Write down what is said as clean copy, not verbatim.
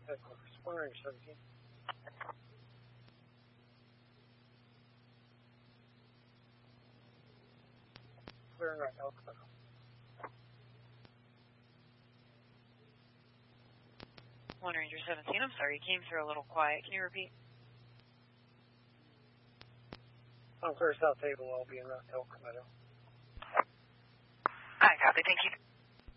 Headquarters, 1 Ranger 17. Clear and right, Elk Meadow. One Ranger 17, I'm sorry, you came through a little quiet. Can you repeat? I'm clear South Table, I'll be in Elk Meadow. I copy, thank you.